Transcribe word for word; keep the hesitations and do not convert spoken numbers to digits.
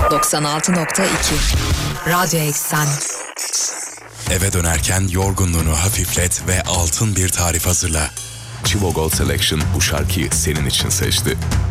doksan altı nokta iki Radyo Eksen. Eve dönerken yorgunluğunu hafiflet ve altın bir tarif hazırla. Chivo Gold Selection bu şarkıyı senin için seçti.